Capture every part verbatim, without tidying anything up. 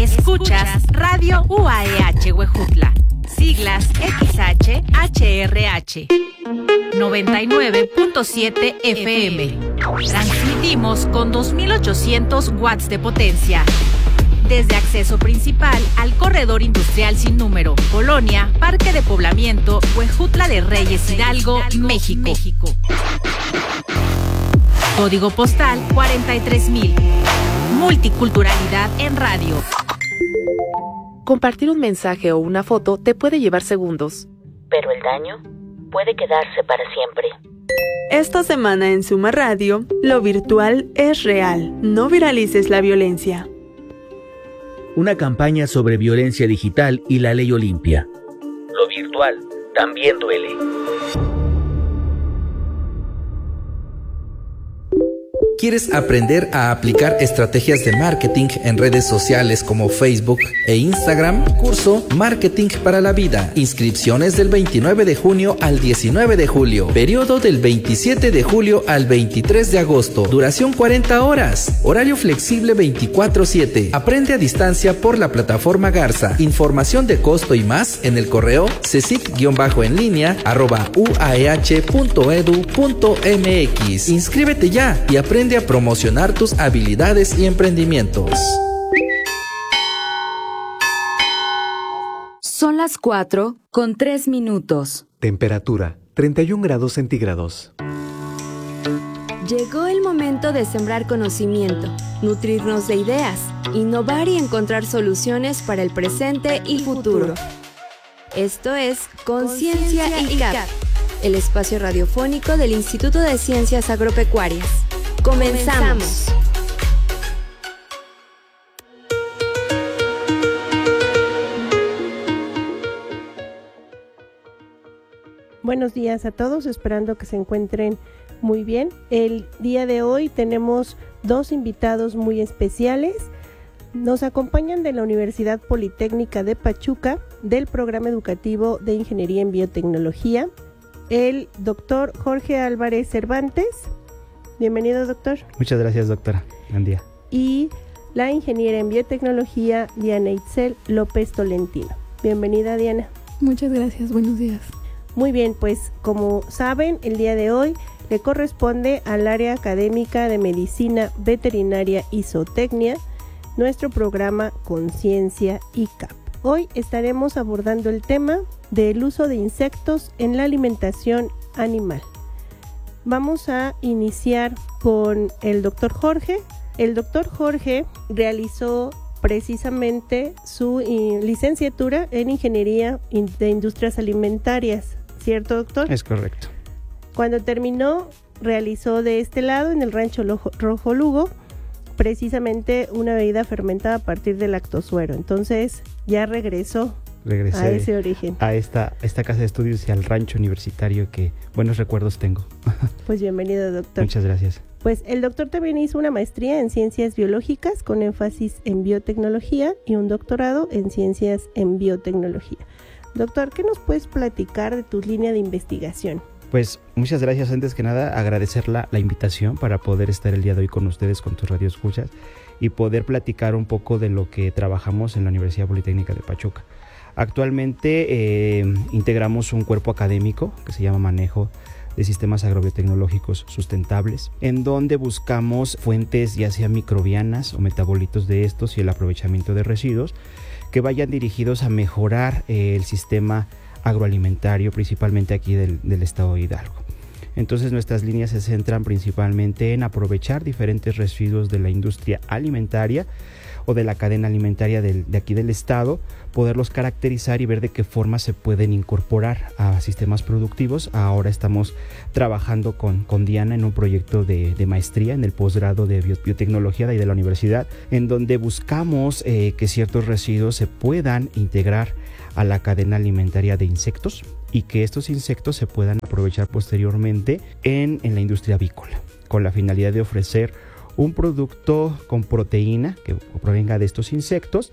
Escuchas Radio U A E H Huejutla, siglas X H H R H, noventa y nueve punto siete F M. Transmitimos con dos mil ochocientos watts de potencia. Desde acceso principal al corredor industrial sin número, Colonia, Parque de Poblamiento, Huejutla de Reyes, Hidalgo, México. Código postal cuarenta y tres mil. Multiculturalidad en radio. Compartir un mensaje o una foto te puede llevar segundos, pero el daño puede quedarse para siempre. Esta semana en Suma Radio, lo virtual es real. No viralices la violencia. Una campaña sobre violencia digital y la ley Olimpia. Lo virtual también duele. ¿Quieres aprender a aplicar estrategias de marketing en redes sociales como Facebook e Instagram? Curso Marketing para la Vida. Inscripciones del veintinueve de junio al diecinueve de julio. Periodo del veintisiete de julio al veintitrés de agosto. Duración cuarenta horas. Horario flexible veinticuatro siete. Aprende a distancia por la plataforma Garza. Información de costo y más en el correo cesic-en línea arroba uaeh punto edu punto mx. Inscríbete ya y aprende a promocionar tus habilidades y emprendimientos. Son las cuatro con tres minutos. Temperatura treinta y un grados centígrados. Llegó el momento de sembrar conocimiento, nutrirnos de ideas, innovar y encontrar soluciones para el presente y futuro. Esto es Conciencia I C A P, el espacio radiofónico del Instituto de Ciencias Agropecuarias. Comenzamos. Buenos días a todos, esperando que se encuentren muy bien. El día de hoy tenemos dos invitados muy especiales. Nos acompañan de la Universidad Politécnica de Pachuca, del programa educativo de Ingeniería en Biotecnología, el doctor Jorge Álvarez Cervantes. Bienvenido, doctor. Muchas gracias, doctora. Buen día. Y la ingeniera en biotecnología, Diana Itzel López Tolentino. Bienvenida, Diana. Muchas gracias, buenos días. Muy bien, pues como saben, el día de hoy le corresponde al área académica de Medicina Veterinaria y Zootecnia, nuestro programa Conciencia I C A P. Hoy estaremos abordando el tema del uso de insectos en la alimentación animal. Vamos a iniciar con el doctor Jorge. El doctor Jorge realizó precisamente su eh, licenciatura en Ingeniería de Industrias Alimentarias, ¿cierto, doctor? Es correcto. Cuando terminó, realizó de este lado, en el Rancho Lojo, Rojo Lugo, precisamente una bebida fermentada a partir del lactosuero. Entonces, ya regresó Regresé a ese origen. A esta, esta casa de estudios y al rancho universitario que buenos recuerdos tengo. Pues bienvenido, doctor. Muchas gracias. Pues el doctor también hizo una maestría en ciencias biológicas con énfasis en biotecnología y un doctorado en ciencias en biotecnología. Doctor, ¿qué nos puedes platicar de tu línea de investigación? Pues muchas gracias. Antes que nada, agradecer la, la invitación para poder estar el día de hoy con ustedes, con tus radioescuchas, y poder platicar un poco de lo que trabajamos en la Universidad Politécnica de Pachuca. Actualmente eh, integramos un cuerpo académico que se llama Manejo de Sistemas Agrobiotecnológicos Sustentables, en donde buscamos fuentes ya sea microbianas o metabolitos de estos y el aprovechamiento de residuos que vayan dirigidos a mejorar eh, el sistema agroalimentario, principalmente aquí del, del estado de Hidalgo. Entonces nuestras líneas se centran principalmente en aprovechar diferentes residuos de la industria alimentaria o de la cadena alimentaria del, de aquí del estado, poderlos caracterizar y ver de qué forma se pueden incorporar a sistemas productivos. Ahora estamos trabajando con, con Diana en un proyecto de, de maestría en el posgrado de biotecnología de, ahí de la universidad, en donde buscamos eh, que ciertos residuos se puedan integrar a la cadena alimentaria de insectos y que estos insectos se puedan aprovechar posteriormente en, en la industria avícola, con la finalidad de ofrecer un producto con proteína que provenga de estos insectos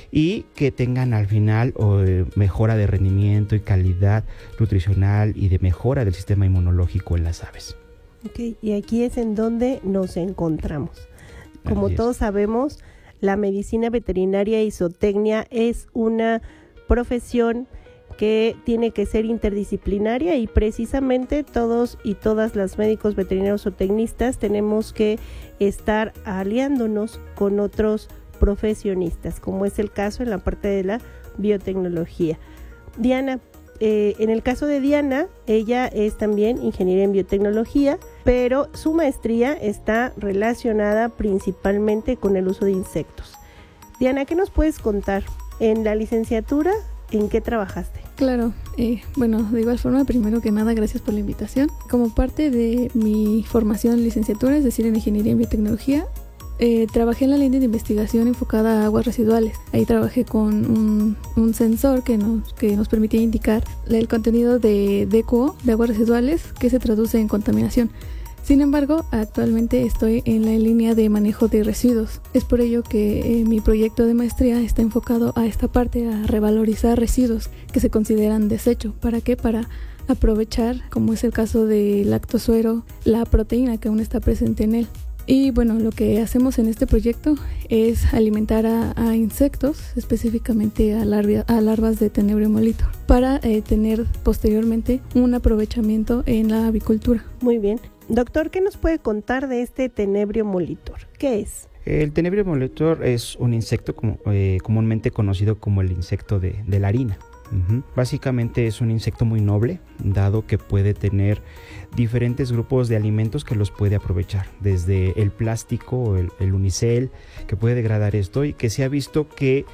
y que tengan al final eh, mejora de rendimiento y calidad nutricional y de mejora del sistema inmunológico en las aves. Ok, y aquí es en donde nos encontramos. Como Así todos es. sabemos, la medicina veterinaria y zootecnia es una profesión que tiene que ser interdisciplinaria y precisamente todos y todas las médicos veterinarios o tecnistas tenemos que estar aliándonos con otros profesionistas, como es el caso en la parte de la biotecnología. Diana, eh, en el caso de Diana, ella es también ingeniera en biotecnología, pero su maestría está relacionada principalmente con el uso de insectos. Diana, ¿qué nos puedes contar? En la licenciatura, ¿en qué trabajaste? Claro, eh, bueno, de igual forma, primero que nada, gracias por la invitación. Como parte de mi formación en licenciatura, es decir, en Ingeniería en Biotecnología, eh, trabajé en la línea de investigación enfocada a aguas residuales. Ahí trabajé con un, un sensor que nos, que nos permitía indicar el contenido de D Q O, de aguas residuales, que se traduce en contaminación. Sin embargo, actualmente estoy en la línea de manejo de residuos. Es por ello que eh, mi proyecto de maestría está enfocado a esta parte, a revalorizar residuos que se consideran desecho. ¿Para qué? Para aprovechar, como es el caso del lactosuero, la proteína que aún está presente en él. Y bueno, lo que hacemos en este proyecto es alimentar a, a insectos, específicamente a, larvia, a larvas de Tenebrio molitor, para eh, tener posteriormente un aprovechamiento en la avicultura. Muy bien. Doctor, ¿qué nos puede contar de este Tenebrio molitor? ¿Qué es? El Tenebrio molitor es un insecto como, eh, comúnmente conocido como el insecto de, de la harina. Uh-huh. Básicamente es un insecto muy noble, dado que puede tener diferentes grupos de alimentos que los puede aprovechar, desde el plástico, el, el unicel, que puede degradar esto y que se ha visto que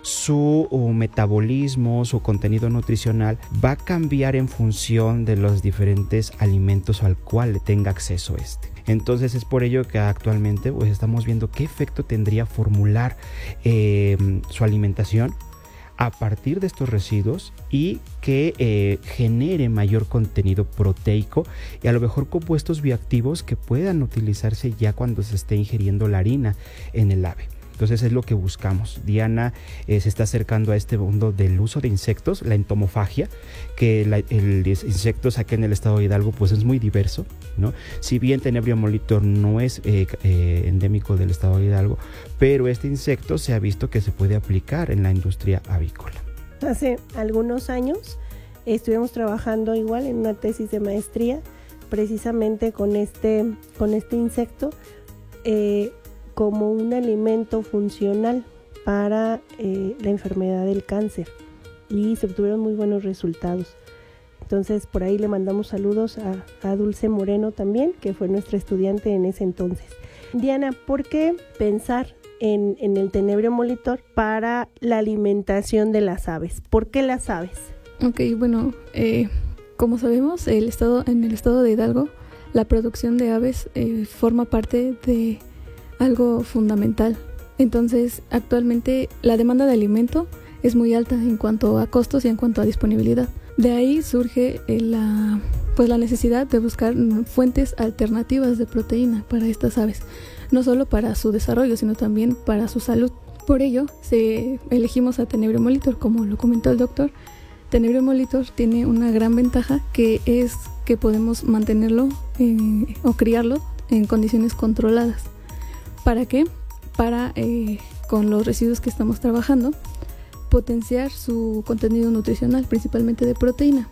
su uh, metabolismo, su contenido nutricional va a cambiar en función de los diferentes alimentos al cual tenga acceso este. Entonces es por ello que actualmente pues, estamos viendo qué efecto tendría formular eh, su alimentación a partir de estos residuos y que eh, genere mayor contenido proteico y a lo mejor compuestos bioactivos que puedan utilizarse ya cuando se esté ingiriendo la harina en el ave. Entonces es lo que buscamos. Diana eh, se está acercando a este mundo del uso de insectos, la entomofagia, que la, el insectos aquí en el estado de Hidalgo pues es muy diverso, ¿no? Si bien Tenebrio molitor no es eh, eh, endémico del estado de Hidalgo, pero este insecto se ha visto que se puede aplicar en la industria avícola. Hace algunos años estuvimos trabajando igual en una tesis de maestría precisamente con este, con este insecto eh, como un alimento funcional para eh, la enfermedad del cáncer y se obtuvieron muy buenos resultados. Entonces por ahí le mandamos saludos a, a Dulce Moreno también, que fue nuestra estudiante en ese entonces. Diana, ¿por qué pensar en, en el Tenebrio molitor para la alimentación de las aves? ¿Por qué las aves? Ok, bueno, eh, como sabemos, el estado, en el estado de Hidalgo, la producción de aves eh, forma parte de algo fundamental. Entonces, actualmente la demanda de alimento es muy alta en cuanto a costos y en cuanto a disponibilidad. De ahí surge la, pues la necesidad de buscar fuentes alternativas de proteína para estas aves, no solo para su desarrollo, sino también para su salud. Por ello, se, elegimos a Tenebrio molitor, como lo comentó el doctor. Tenebrio molitor tiene una gran ventaja, que es que podemos mantenerlo en, o criarlo en condiciones controladas. ¿Para qué? Para, eh, con los residuos que estamos trabajando, potenciar su contenido nutricional, principalmente de proteína.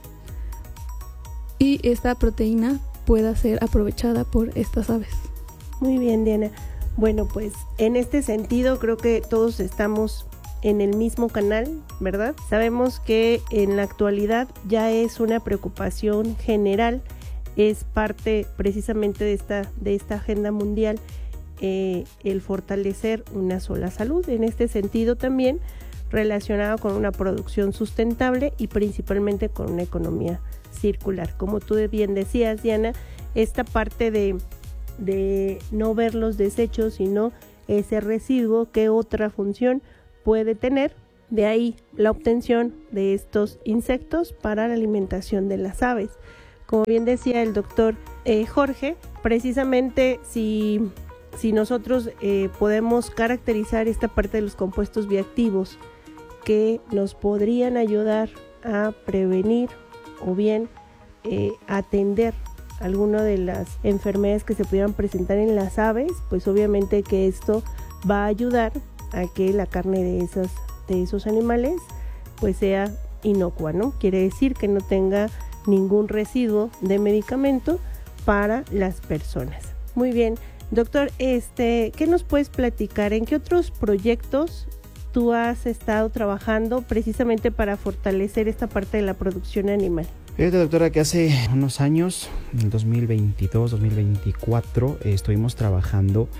Y esta proteína pueda ser aprovechada por estas aves. Muy bien, Diana. Bueno, pues en este sentido creo que todos estamos en el mismo canal, ¿verdad? Sabemos que en la actualidad ya es una preocupación general, es parte precisamente de esta, de esta agenda mundial. Eh, el fortalecer una sola salud, en este sentido también relacionado con una producción sustentable y principalmente con una economía circular. Como tú bien decías, Diana, esta parte de, de no ver los desechos, sino ese residuo, ¿qué otra función puede tener? De ahí la obtención de estos insectos para la alimentación de las aves. Como bien decía el doctor eh, Jorge, precisamente si Si nosotros eh, podemos caracterizar esta parte de los compuestos bioactivos que nos podrían ayudar a prevenir o bien eh, atender alguna de las enfermedades que se pudieran presentar en las aves, pues obviamente que esto va a ayudar a que la carne de esas de esos animales pues sea inocua, ¿no? Quiere decir que no tenga ningún residuo de medicamento para las personas. Muy bien, doctor, este, ¿qué nos puedes platicar? ¿En qué otros proyectos tú has estado trabajando precisamente para fortalecer esta parte de la producción animal? Fíjate, doctora, que hace unos años, en el dos mil veintidós, dos mil veinticuatro, eh, estuvimos trabajando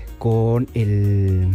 con el,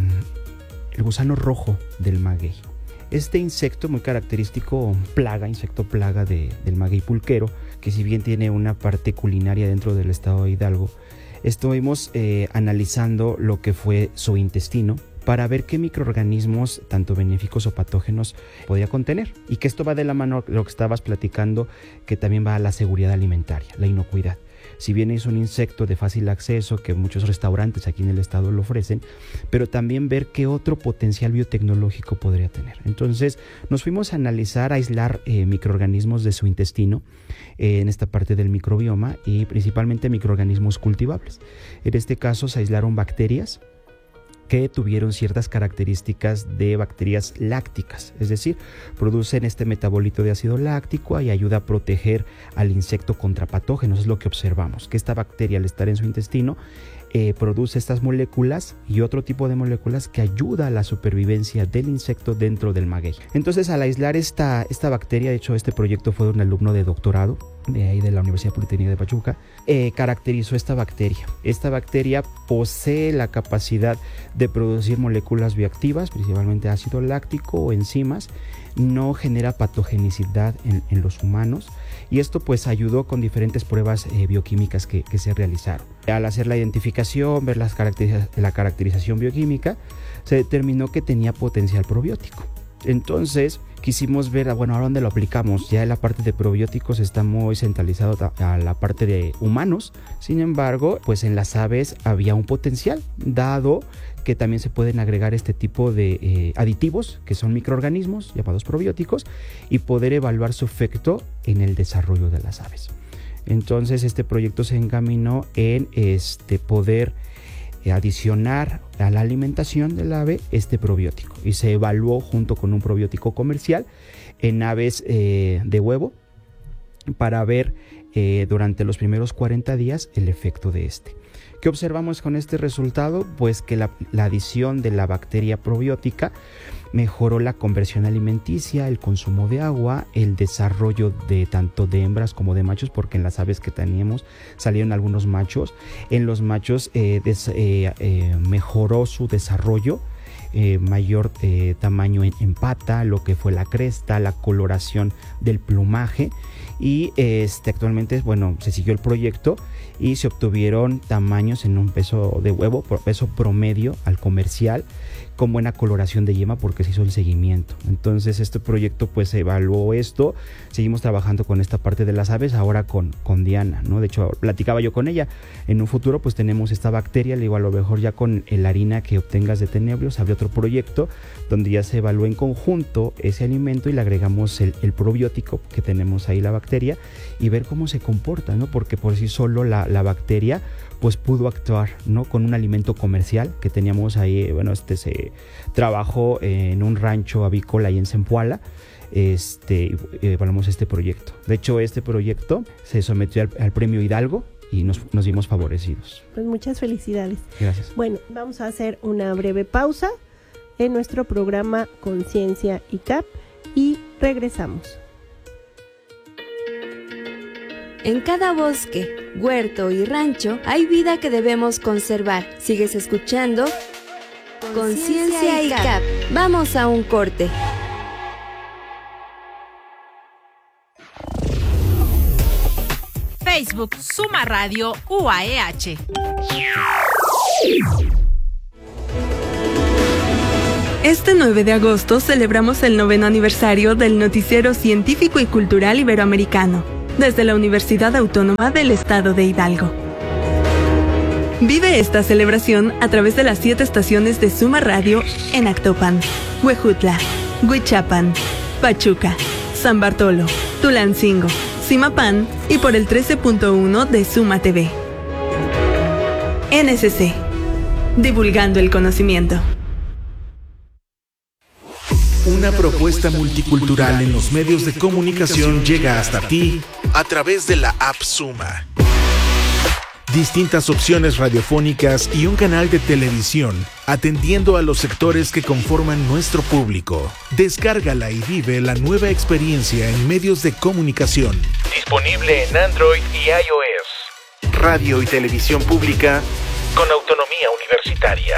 el gusano rojo del maguey. Este insecto muy característico, plaga, insecto plaga de, del maguey pulquero, que si bien tiene una parte culinaria dentro del estado de Hidalgo, estuvimos eh, analizando lo que fue su intestino para ver qué microorganismos, tanto benéficos o patógenos, podía contener. Y que esto va de la mano de lo que estabas platicando, que también va a la seguridad alimentaria, la inocuidad. Si bien es un insecto de fácil acceso, que muchos restaurantes aquí en el estado lo ofrecen, pero también ver qué otro potencial biotecnológico podría tener. Entonces nos fuimos a analizar, a aislar eh, microorganismos de su intestino, eh, en esta parte del microbioma, y principalmente microorganismos cultivables. En este caso se aislaron bacterias que tuvieron ciertas características de bacterias lácticas, es decir, producen este metabolito de ácido láctico y ayuda a proteger al insecto contra patógenos. Es lo que observamos, que esta bacteria, al estar en su intestino, eh, produce estas moléculas y otro tipo de moléculas que ayuda a la supervivencia del insecto dentro del maguey. Entonces, al aislar esta, esta bacteria, de hecho este proyecto fue de un alumno de doctorado de ahí de la Universidad Politécnica de Pachuca, eh, caracterizó esta bacteria. Esta bacteria posee la capacidad de producir moléculas bioactivas, principalmente ácido láctico o enzimas, no genera patogenicidad en, en los humanos, y esto pues ayudó con diferentes pruebas eh, bioquímicas que, que se realizaron. Al hacer la identificación, ver las caracteriza- la caracterización bioquímica, se determinó que tenía potencial probiótico. Entonces quisimos ver, bueno, ¿a dónde lo aplicamos? Ya en la parte de probióticos está muy centralizado a la parte de humanos. Sin embargo, pues en las aves había un potencial, dado que también se pueden agregar este tipo de eh, aditivos, que son microorganismos llamados probióticos, y poder evaluar su efecto en el desarrollo de las aves. Entonces este proyecto se encaminó en este poder adicionar a la alimentación del ave este probiótico, y se evaluó junto con un probiótico comercial en aves eh, de huevo para ver eh, durante los primeros cuarenta días el efecto de este. ¿Qué observamos con este resultado? Pues que la, la adición de la bacteria probiótica mejoró la conversión alimenticia, el consumo de agua, el desarrollo de tanto de hembras como de machos, porque en las aves que teníamos salieron algunos machos. En los machos eh, des, eh, eh, mejoró su desarrollo, eh, mayor eh, tamaño en, en pata, lo que fue la cresta, la coloración del plumaje, y este, actualmente, bueno, se siguió el proyecto y se obtuvieron tamaños en un peso de huevo, por peso promedio al comercial, con buena coloración de yema, porque se hizo el seguimiento. Entonces este proyecto pues evaluó esto. Seguimos trabajando con esta parte de las aves ahora con, con Diana, ¿no? De hecho platicaba yo con ella, en un futuro pues tenemos esta bacteria, le digo, a lo mejor ya con la harina que obtengas de Tenebrios habría otro proyecto donde ya se evalúa en conjunto ese alimento y le agregamos el, el probiótico que tenemos ahí, la bacteria, y ver cómo se comporta, ¿no? Porque por sí solo la, la bacteria pues pudo actuar, ¿no? Con un alimento comercial que teníamos ahí. Bueno, este se trabajó en un rancho avícola ahí en Zempoala. Este, evaluamos este proyecto. De hecho, este proyecto se sometió al, al premio Hidalgo y nos, nos vimos favorecidos. Pues muchas felicidades. Gracias. Bueno, vamos a hacer una breve pausa en nuestro programa Conciencia I C A P y regresamos. En cada bosque, huerto y rancho hay vida que debemos conservar. Sigues escuchando Conciencia I C A P. Vamos a un corte. Facebook Suma Radio U A E H. Este nueve de agosto celebramos el noveno aniversario del Noticiero Científico y Cultural Iberoamericano, desde la Universidad Autónoma del Estado de Hidalgo. Vive esta celebración a través de las siete estaciones de Suma Radio en Actopan, Huejutla, Huichapan, Pachuca, San Bartolo, Tulancingo, Zimapán y por el trece punto uno de Suma T V. N S C, divulgando el conocimiento. Una propuesta multicultural en los medios de comunicación llega hasta ti a través de la app Suma. Distintas opciones radiofónicas y un canal de televisión atendiendo a los sectores que conforman nuestro público. Descárgala y vive la nueva experiencia en medios de comunicación. Disponible en Android y iOS. Radio y televisión pública con autonomía universitaria.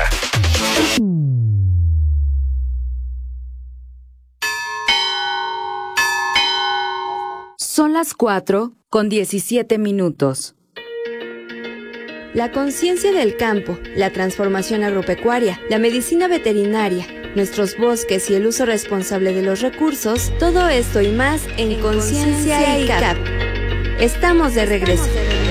Son las cuatro con diecisiete minutos. La conciencia del campo, la transformación agropecuaria, la medicina veterinaria, nuestros bosques y el uso responsable de los recursos, todo esto y más en, en Conciencia I C A P. Estamos de regreso.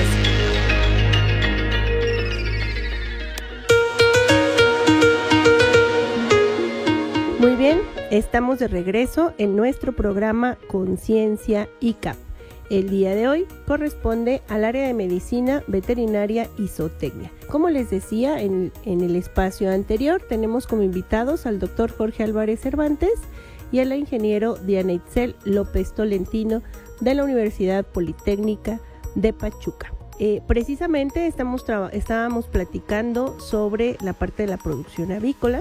Muy bien, estamos de regreso en nuestro programa Conciencia I C A P. El día de hoy corresponde al área de medicina veterinaria y zootecnia. Como les decía en, en el espacio anterior, tenemos como invitados al doctor Jorge Álvarez Cervantes y al ingeniero Diana Itzel López Tolentino de la Universidad Politécnica de Pachuca. Eh, precisamente estamos traba- estábamos platicando sobre la parte de la producción avícola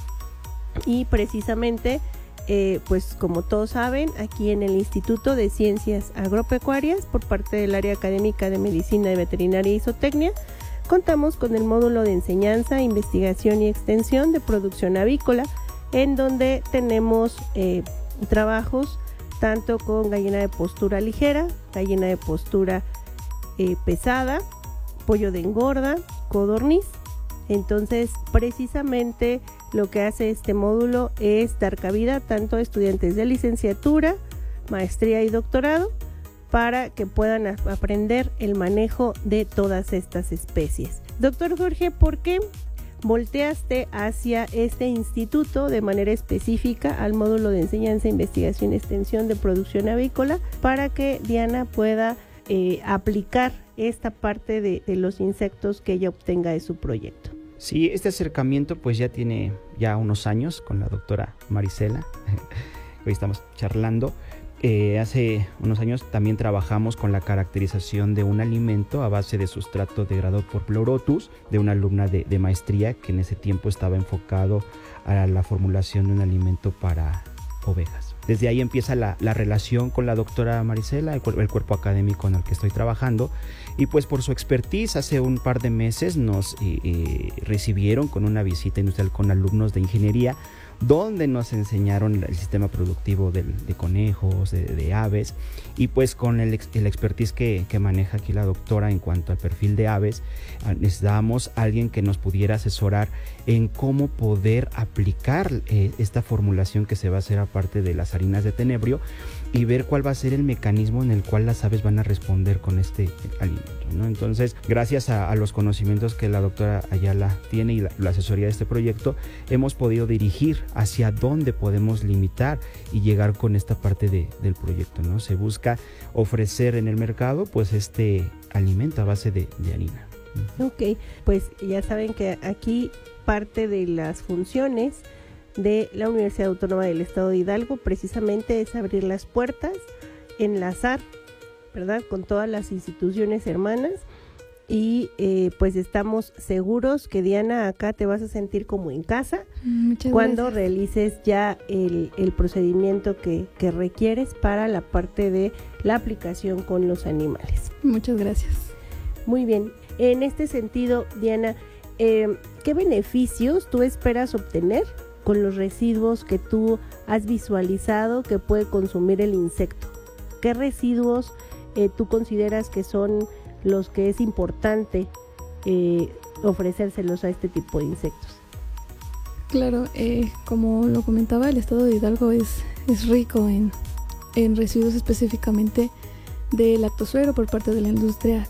y precisamente Eh, pues como todos saben, aquí en el Instituto de Ciencias Agropecuarias, por parte del área académica de Medicina Veterinaria y Zootecnia, contamos con el módulo de enseñanza, investigación y extensión de producción avícola, en donde tenemos eh, trabajos tanto con gallina de postura ligera, gallina de postura eh, pesada, pollo de engorda, codorniz. Entonces, precisamente lo que hace este módulo es dar cabida tanto a estudiantes de licenciatura, maestría y doctorado para que puedan a- aprender el manejo de todas estas especies. Doctor Jorge, ¿por qué volteaste hacia este instituto de manera específica al módulo de enseñanza, investigación y extensión de producción avícola para que Diana pueda eh, aplicar esta parte de, de los insectos que ella obtenga de su proyecto? Sí, este acercamiento pues ya tiene ya unos años con la doctora Marisela. Hoy estamos charlando. Eh, hace unos años también trabajamos con la caracterización de un alimento a base de sustrato degradado por Pleurotus, de una alumna de, de maestría que en ese tiempo estaba enfocado a la formulación de un alimento para ovejas. Desde ahí empieza la, la relación con la doctora Marisela, el, el cuerpo académico en el que estoy trabajando, y pues por su expertise hace un par de meses nos eh, eh, recibieron con una visita industrial con alumnos de ingeniería, donde nos enseñaron el sistema productivo de, de conejos, de, de aves, y pues con el, el expertise que, que maneja aquí la doctora en cuanto al perfil de aves, necesitábamos a alguien que nos pudiera asesorar en cómo poder aplicar eh, esta formulación que se va a hacer aparte de las harinas de tenebrio y ver cuál va a ser el mecanismo en el cual las aves van a responder con este alimento, ¿no? Entonces, gracias a, a los conocimientos que la doctora Ayala tiene y la, la asesoría de este proyecto, hemos podido dirigir hacia dónde podemos limitar y llegar con esta parte de, del proyecto, ¿no? Se busca ofrecer en el mercado pues este alimento a base de, de harina. Ok, pues ya saben que aquí parte de las funciones de la Universidad Autónoma del Estado de Hidalgo precisamente es abrir las puertas, enlazar, ¿verdad?, con todas las instituciones hermanas y eh, pues estamos seguros que Diana acá te vas a sentir como en casa. Muchas cuando gracias. realices ya el, el procedimiento que, que requieres para la parte de la aplicación con los animales. Muchas gracias. Muy bien, en este sentido, Diana, eh, ¿qué beneficios tú esperas obtener con los residuos que tú has visualizado que puede consumir el insecto? ¿Qué residuos eh, tú consideras que son los que es importante eh, ofrecérselos a este tipo de insectos? Claro, eh, como lo comentaba, el estado de Hidalgo es, es rico en, en residuos específicamente de lactosuero por parte de la industria